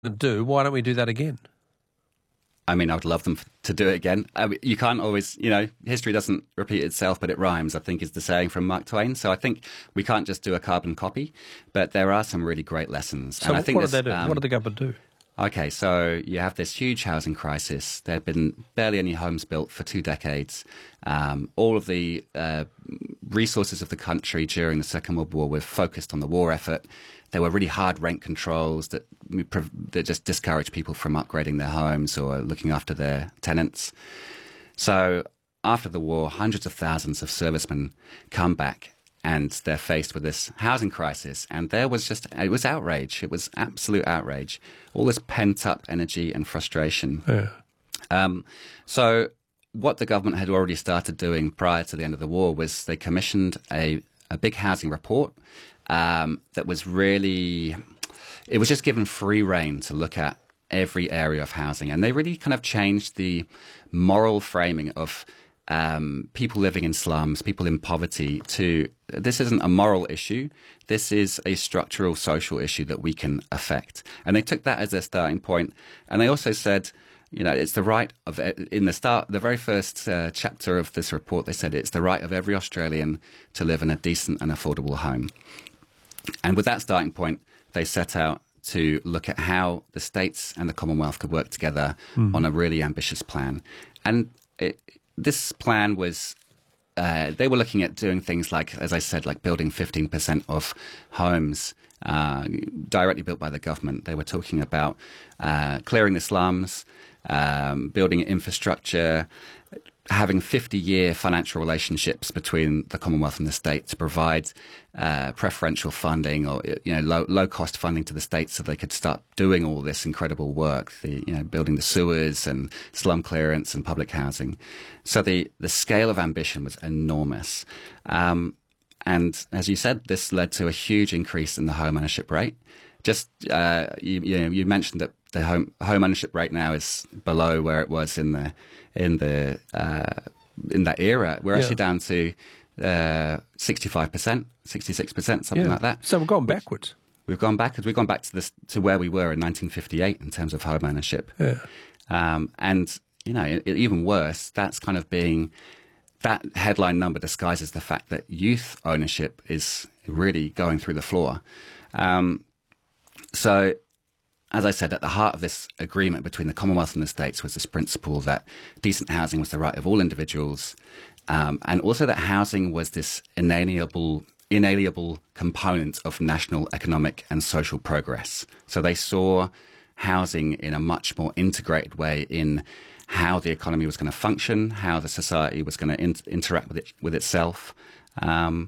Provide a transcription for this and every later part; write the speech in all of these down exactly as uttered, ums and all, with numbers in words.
do, why don't we do that again? I mean, I would love them to do it again. I mean, you can't always, you know, history doesn't repeat itself, but it rhymes, I think is the saying from Mark Twain. So I think we can't just do a carbon copy, but there are some really great lessons. So and I think what this, did they do? um, What did the government do? Okay, so you have this huge housing crisis. There have been barely any homes built for two decades. Um, all of the uh, resources of the country during the Second World War were focused on the war effort. There were really hard rent controls that, that just discouraged people from upgrading their homes or looking after their tenants. So after the war, hundreds of thousands of servicemen come back and they're faced with this housing crisis. And there was just, it was outrage. It was absolute outrage. All this pent-up energy and frustration. Yeah. Um, so what the government had already started doing prior to the end of the war was they commissioned a, a big housing report um, that was really, it was just given free rein to look at every area of housing. And they really kind of changed the moral framing of Um, people living in slums, people in poverty, to this isn't a moral issue, this is a structural social issue that we can affect. And they took that as their starting point. And they also said, you know, it's the right of, in the start, the very first uh, chapter of this report, they said it's the right of every Australian to live in a decent and affordable home. And with that starting point, they set out to look at how the states and the Commonwealth could work together mm. on a really ambitious plan. And it, this plan was, uh, they were looking at doing things like, as I said, like building fifteen percent of homes uh, directly built by the government. They were talking about uh, clearing the slums, um, building infrastructure, having fifty-year financial relationships between the Commonwealth and the state to provide uh, preferential funding or you know low, low-cost funding to the states so they could start doing all this incredible work, the, you know, building the sewers and slum clearance and public housing. So the, the scale of ambition was enormous. Um, and as you said, this led to a huge increase in the home ownership rate. Just, uh, you, you know, you mentioned that the home, home ownership rate now is below where it was in the in the uh, in that era. We're yeah. actually down to uh, sixty-five percent, sixty-six percent, something yeah. like that. So we've gone backwards. We've gone backwards. We've gone back to this to where we were in nineteen fifty-eight in terms of home ownership. Yeah. Um, and you know, it, even worse, that's kind of being that headline number disguises the fact that youth ownership is really going through the floor. Um, so. As I said, at the heart of this agreement between the Commonwealth and the states was this principle that decent housing was the right of all individuals, um, and also that housing was this inalienable, inalienable component of national economic and social progress. So they saw housing in a much more integrated way in how the economy was going to function, how the society was going to in- interact with it, with itself. Um,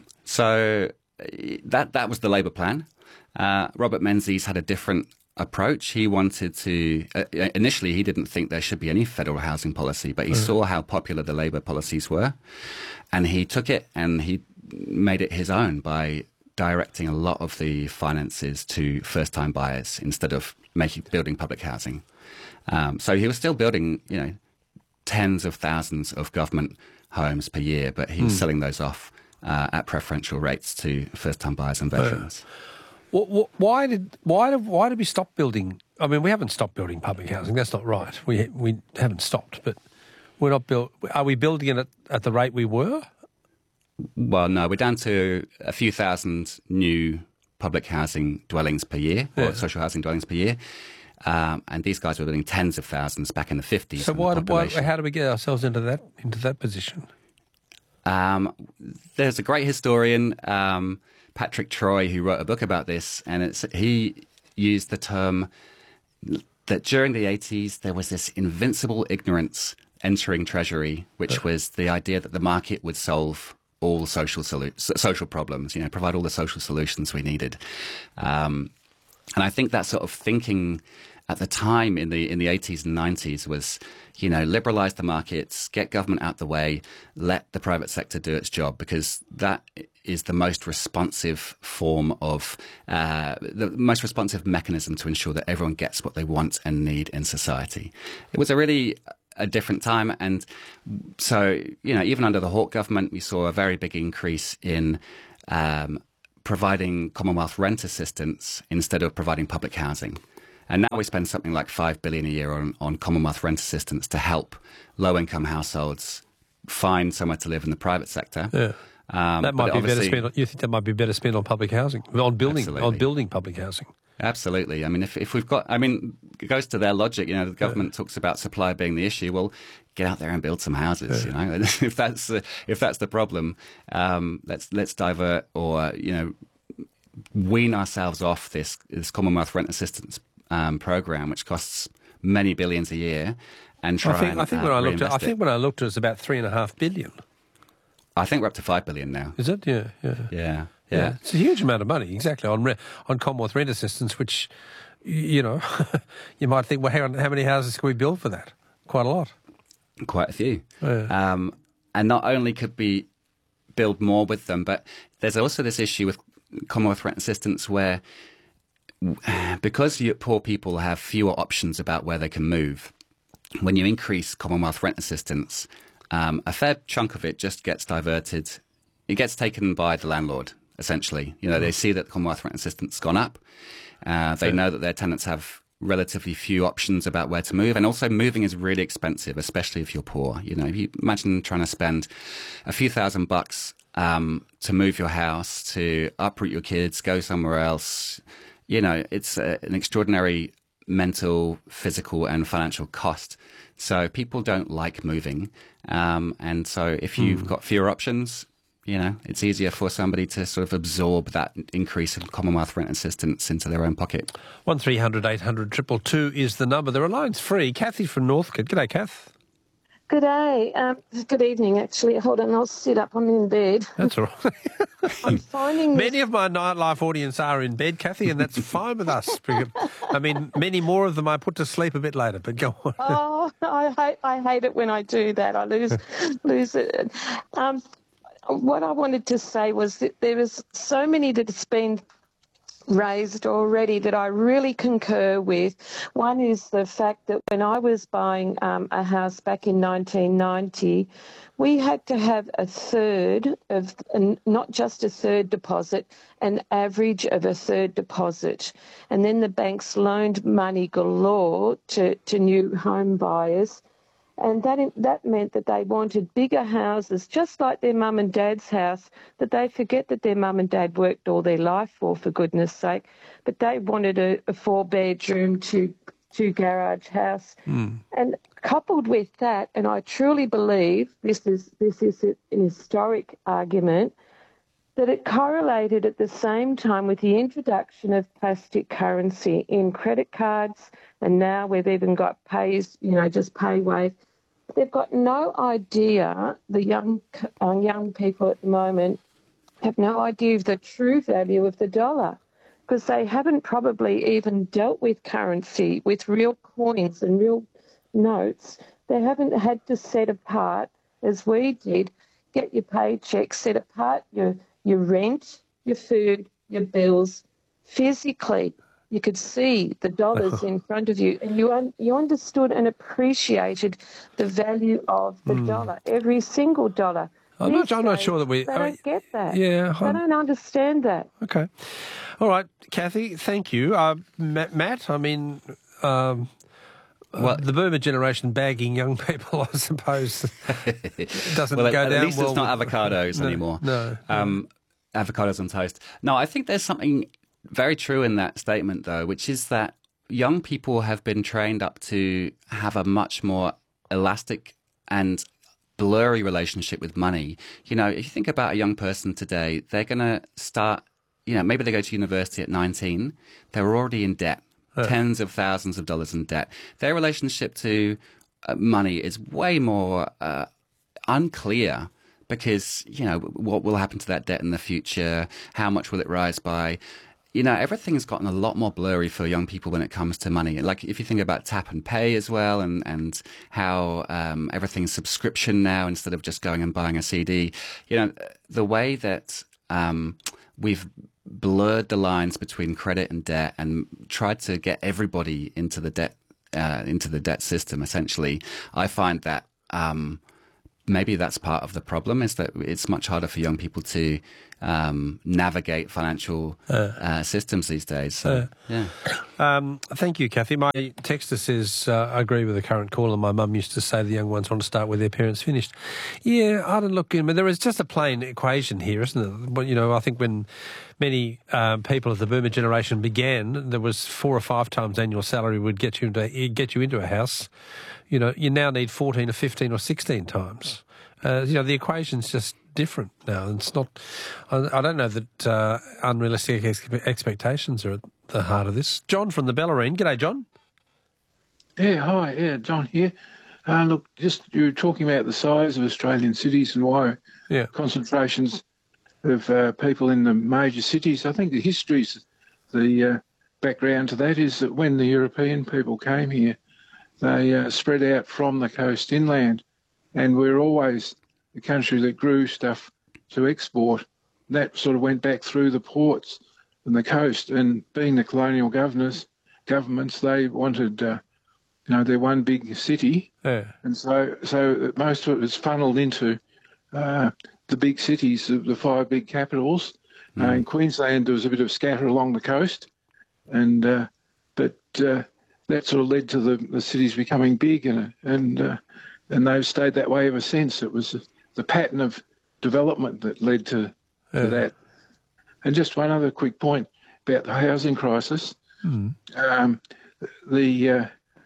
so that that was the Labour plan. Uh, Robert Menzies had a different approach. He wanted to, uh, initially he didn't think there should be any federal housing policy, but he mm. saw how popular the Labour policies were, and he took it and he made it his own by directing a lot of the finances to first-time buyers instead of making building public housing. Um, so he was still building, you know, tens of thousands of government homes per year, but he was mm. selling those off uh, at preferential rates to first-time buyers and veterans. Uh. Why did why did why did we stop building? I mean, we haven't stopped building public housing. That's not right. We we haven't stopped, but we're not build. Are we building it at, at the rate we were? Well, no, we're down to a few thousand new public housing dwellings per year, yeah. or social housing dwellings per year, um, and these guys were building tens of thousands back in the fifties. So why, why? How do we get ourselves into that into that position? Um, there's a great historian. Um, Patrick Troy, who wrote a book about this, and it's, he used the term that during the eighties there was this invincible ignorance entering Treasury, which was the idea that the market would solve all social solu- social problems, you know, provide all the social solutions we needed. Um, and I think that sort of thinking at the time in the in the eighties and nineties was, you know, liberalize the markets, get government out the way, let the private sector do its job, because that is the most responsive form of, uh, the most responsive mechanism to ensure that everyone gets what they want and need in society. It was a really a different time. And so, you know, even under the Hawke government, we saw a very big increase in um, providing Commonwealth rent assistance instead of providing public housing. And now we spend something like five billion dollars a year on, on Commonwealth rent assistance to help low-income households find somewhere to live in the private sector. Yeah. Um, that might be better spent on, you think that might be better spent on public housing, on building, absolutely. on building public housing. Absolutely. I mean, if, if we've got, I mean, it goes to their logic, you know, the government yeah. talks about supply being the issue. Well, get out there and build some houses, yeah. you know, if that's, uh, if that's the problem, um, let's, let's divert or, you know, wean ourselves off this, this Commonwealth rent assistance um, program, which costs many billions a year, and try I think, and I think uh, when I looked at, I it. think when I looked at it, it's about three and a half billion. I think we're up to five billion now. Is it? Yeah, yeah, yeah, yeah. yeah. It's a huge amount of money, exactly on re- on Commonwealth rent assistance. Which, you know, you might think, well, hang on, how many houses can we build for that? Quite a lot. Quite a few. Yeah. Um, and not only could we build more with them, but there's also this issue with Commonwealth rent assistance where, because you, poor people have fewer options about where they can move, when you increase Commonwealth rent assistance, um, a fair chunk of it just gets diverted. It gets taken by the landlord, essentially. You know, they see that Commonwealth rent assistance has gone up. Uh, they know that their tenants have relatively few options about where to move. And also moving is really expensive, especially if you're poor. You know, if you imagine trying to spend a few thousand bucks um, to move your house, to uproot your kids, go somewhere else. You know, it's a, an extraordinary mental, physical and financial cost. So people don't like moving. Um, and so if you've mm. got fewer options, you know, it's easier for somebody to sort of absorb that increase in Commonwealth rent assistance into their own pocket. one three hundred eight hundred two two two is the number. There are lines free. Kathy from Northcote. G'day, Kath. Good day. Um, good evening, actually. Hold on, I'll sit up. I'm in bed. That's all right. I'm finding Many of my nightlife audience are in bed, Kathy, and that's fine with us. I mean, many more of them I put to sleep a bit later, but go on. Oh, I hate, I hate it when I do that. I lose, lose it. Um, what I wanted to say was that there is so many that has been raised already that I really concur with. One is the fact that when I was buying um, a house back in nineteen ninety, we had to have a third of, not just a third deposit, an average of a third deposit. And then the banks loaned money galore to, to new home buyers. And that that meant that they wanted bigger houses, just like their mum and dad's house, that they forget that their mum and dad worked all their life for, for goodness sake. But they wanted a, a four-bedroom, two, two-garage house. Mm. And coupled with that, and I truly believe this is this is an historic argument, that it correlated at the same time with the introduction of plastic currency in credit cards, and now we've even got pays, you know, just pay wave. They've got no idea, the young uh, young people at the moment have no idea of the true value of the dollar, because they haven't probably even dealt with currency, with real coins and real notes. They haven't had to set apart, as we did, get your paycheck, set apart your your rent, your food, your bills, physically. You could see the dollars in front of you, and you un- you understood and appreciated the value of the mm. dollar, every single dollar. I'm not, I'm not sure that we... They I don't mean, get that. Yeah. They I'm, don't understand that. Okay. All right, Kathy, thank you. Uh, Matt, Matt, I mean... Um, well, uh, the boomer generation bagging young people, I suppose, doesn't well, go at, down at least well. It's not avocados no, anymore. No. Um, avocados on toast. No, I think there's something very true in that statement, though, which is that young people have been trained up to have a much more elastic and blurry relationship with money. You know, if you think about a young person today, they're going to start, you know, maybe they go to university at nineteen, they're already in debt. Uh. Tens of thousands of dollars in debt. Their relationship to uh, money is way more uh, unclear because, you know, what will happen to that debt in the future? How much will it rise by? You know, everything's gotten a lot more blurry for young people when it comes to money. Like if you think about tap and pay as well, and, and how um, everything's subscription now instead of just going and buying a C D, you know, the way that um, we've blurred the lines between credit and debt and tried to get everybody into the debt uh, into the debt system, essentially, I find that um, maybe that's part of the problem, is that it's much harder for young people to um, navigate financial uh, uh, systems these days. So, uh, yeah. Um, thank you, Kathy. My texter says, uh, I agree with the current caller. My mum used to say the young ones want to start where their parents finished. Yeah, I don't look, I mean, there is just a plain equation here, isn't it? But, you know, I think when many um, people of the Boomer generation began, there was four or five times annual salary would get you into get you into a house. You know, you now need fourteen or fifteen or sixteen times. Uh, you know, the equation's just different now. It's not. I, I don't know that uh, unrealistic ex- expectations are at the heart of this. John from the Bellarine. G'day, John. Yeah, hi. Yeah, John here. Uh, look, just you were talking about the size of Australian cities and why yeah. concentrations of uh, people in the major cities. I think the history's the uh, background to that is that when the European people came here, they uh, spread out from the coast inland, and we're always the country that grew stuff to export. That sort of went back through the ports and the coast, and being the colonial governors, governments, they wanted, uh, you know, their one big city, yeah. and so so most of it was funneled into uh, the big cities, the, the five big capitals. Mm. Uh, in Queensland, there was a bit of scatter along the coast, and uh, but uh, that sort of led to the, the cities becoming big, and and uh, and they've stayed that way ever since. It was the pattern of development that led to, yeah. to that. And just one other quick point about the housing crisis. Mm. Um, the uh,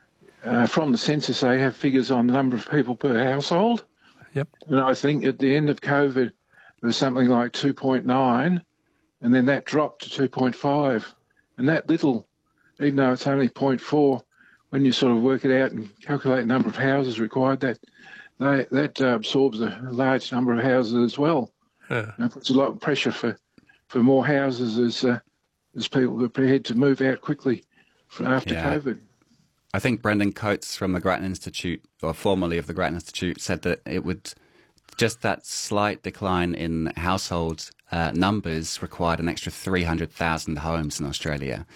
uh, from the census, they have figures on the number of people per household. Yep. And I think at the end of COVID, it was something like two point nine, and then that dropped to two point five. And that little, even though it's only zero point four, when you sort of work it out and calculate the number of houses required, that they, that uh, absorbs a large number of houses as well. Yeah. And it puts a lot of pressure for, for more houses as uh, as people are prepared to move out quickly after yeah. COVID. I think Brendan Coates from the Grattan Institute, or formerly of the Grattan Institute, said that it would just that slight decline in household uh, numbers required an extra three hundred thousand homes in Australia.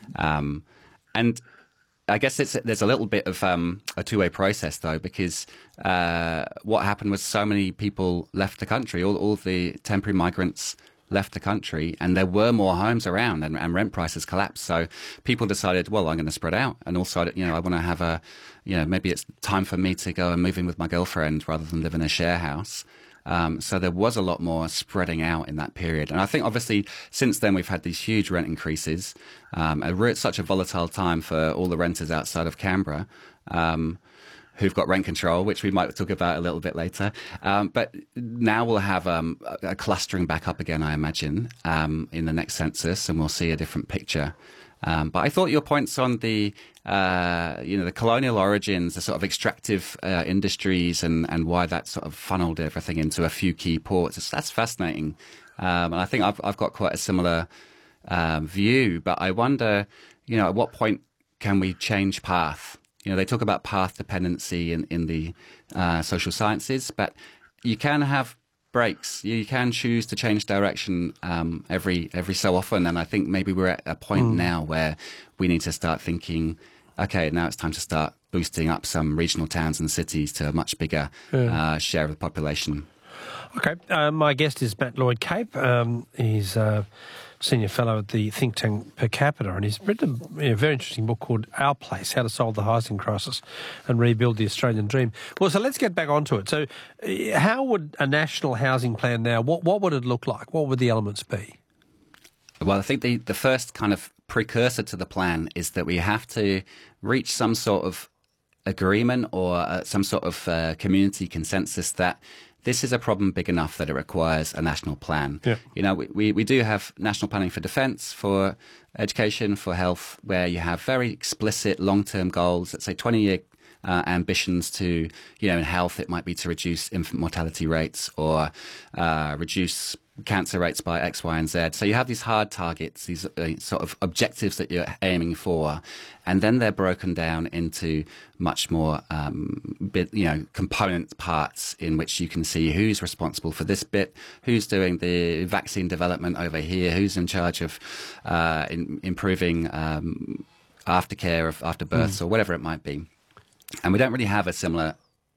Um, and I guess it's, there's a little bit of um, a two-way process, though, because uh, what happened was so many people left the country, all, all the temporary migrants left the country, and there were more homes around, and, and rent prices collapsed. So people decided, well, I'm going to spread out, and also, you know, I want to have a, you know, maybe it's time for me to go and move in with my girlfriend rather than live in a share house. Um, so there was a lot more spreading out in that period. And I think obviously since then we've had these huge rent increases. Um, and we're at such a volatile time for all the renters outside of Canberra, um, who've got rent control, which we might talk about a little bit later. Um, but now we'll have um, a, a clustering back up again, I imagine, um, in the next census, and we'll see a different picture. Um, but I thought your points on the, uh, you know, the colonial origins, the sort of extractive uh, industries, and, and why that sort of funneled everything into a few key ports, that's fascinating. Um, and I think I've, I've got quite a similar um, view. But I wonder, you know, at what point can we change path? You know, they talk about path dependency in, in the uh, social sciences, but you can have breaks. You can choose to change direction um, every every so often, and I think maybe we're at a point mm. now where we need to start thinking, okay, now it's time to start boosting up some regional towns and cities to a much bigger yeah. uh, share of the population. Okay, uh, my guest is Matt Lloyd-Cape. Um, he's a senior fellow at the think tank Per Capita, and he's written a, a very interesting book called Our Place, How to Solve the Housing Crisis and Rebuild the Australian Dream. Well, so let's get back onto it. So uh, how would a national housing plan now, what, what would it look like? What would the elements be? Well, I think the, the first kind of precursor to the plan is that we have to reach some sort of agreement or uh, some sort of uh, community consensus that this is a problem big enough that it requires a national plan. Yeah. You know, we, we, we do have national planning for defence, for education, for health, where you have very explicit long-term goals, let's say twenty-year uh, ambitions to, you know, in health, it might be to reduce infant mortality rates or uh, reduce cancer rates by X, Y, and Z. So you have these hard targets, these uh, sort of objectives that you're aiming for, and then they're broken down into much more, um, bit, you know, component parts in which you can see who's responsible for this bit, who's doing the vaccine development over here, who's in charge of uh, in, improving um, aftercare of after births mm. or whatever it might be. And we don't really have a similar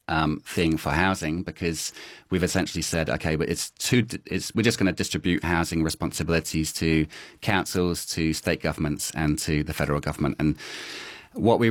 um, thing for housing, because we've essentially said, okay, but it's too, it's, we're just going to distribute housing responsibilities to councils, to state governments, and to the federal government. And what we